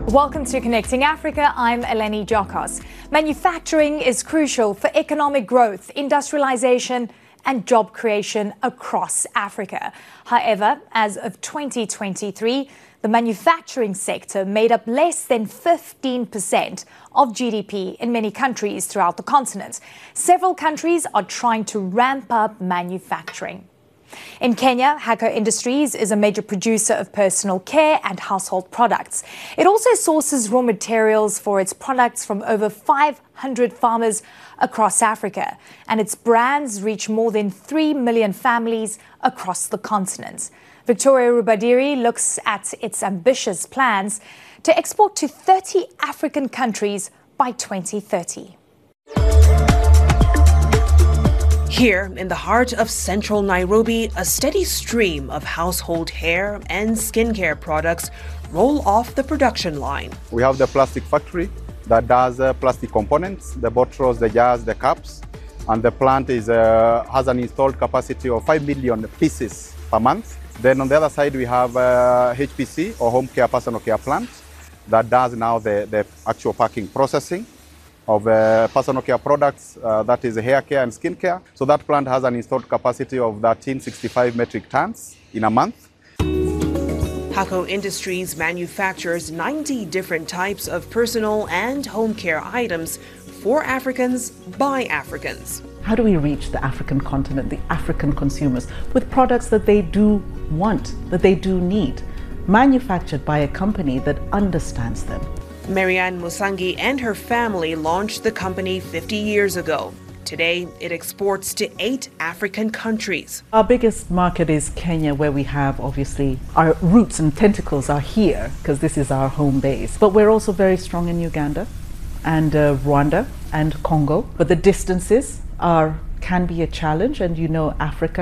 Welcome to Connecting Africa. I'm Eleni Jokos. Manufacturing is crucial for economic growth, industrialization and job creation across Africa. However, as of 2023, the manufacturing sector made up less than 15% of GDP in many countries throughout the continent. Several countries are trying to ramp up manufacturing. In Kenya, Hako Industries is a major producer of personal care and household products. It also sources raw materials for its products from over 500 farmers across Africa, and its brands reach more than 3 million families across the continent. Victoria Rubadiri looks at its ambitious plans to export to 30 African countries by 2030. Here, in the heart of central Nairobi, a steady stream of household hair and skincare products roll off the production line. We have the plastic factory that does plastic components, the bottles, the jars, the cups, and the plant has an installed capacity of 5 million pieces per month. Then on the other side, we have HPC, or home care personal care plant, that does now the actual packing processing of personal care products, that is hair care and skin care. So that plant has an installed capacity of 1365 metric tons in a month. Hako Industries manufactures 90 different types of personal and home care items for Africans by Africans. How do we reach the African continent, the African consumers, with products that they do want, that they do need, manufactured by a company that understands them? Marianne Musangi and her family launched the company 50 years ago. Today, it exports to 8 African countries. Our biggest market is Kenya, where we have, obviously, our roots and tentacles are here because this is our home base. But we're also very strong in Uganda and Rwanda and Congo. But the distances can be a challenge, and Africa